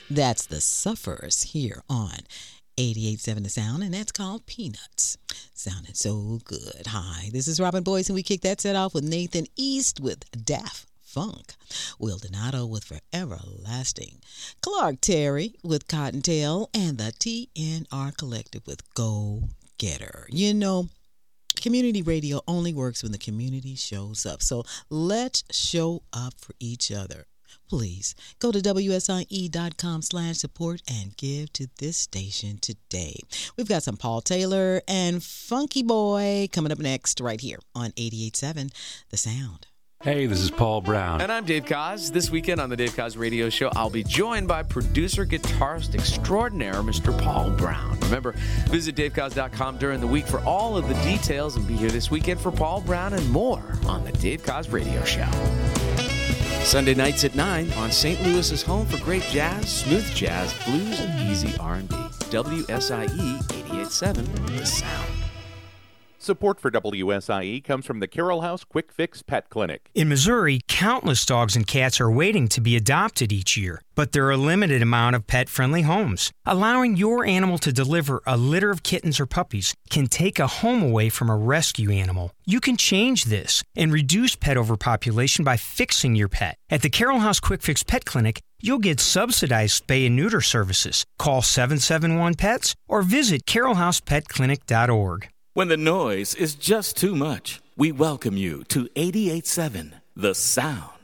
That's the Sufferers here on 88.7 The Sound, and that's called Peanuts. Sounding so good. Hi, this is Robin Boyce, and we kick that set off with Nathan East with Daft Funk, Will Donato with Forever Lasting, Clark Terry with Cottontail, and the TNR Collective with Go Getter. You know, community radio only works when the community shows up. So let's show up for each other. Please go to WSIE.com/support and give to this station today. We've got some Paul Taylor and Funky Boy coming up next right here on 88.7 The Sound. Hey, this is Paul Brown. And I'm Dave Koz. This weekend on the Dave Koz Radio Show, I'll be joined by producer, guitarist extraordinaire, Mr. Paul Brown. Remember, visit davekoz.com during the week for all of the details and be here this weekend for Paul Brown and more on the Dave Koz Radio Show. Sunday nights at 9 on St. Louis's home for great jazz, smooth jazz, blues, and easy R&B. WSIE 88.7 The Sound. Support for WSIE comes from the Carroll House Quick Fix Pet Clinic. In Missouri, countless dogs and cats are waiting to be adopted each year, but there are a limited amount of pet-friendly homes. Allowing your animal to deliver a litter of kittens or puppies can take a home away from a rescue animal. You can change this and reduce pet overpopulation by fixing your pet. At the Carroll House Quick Fix Pet Clinic, you'll get subsidized spay and neuter services. Call 771-PETS or visit carrollhousepetclinic.org. When the noise is just too much, we welcome you to 88.7 The Sound.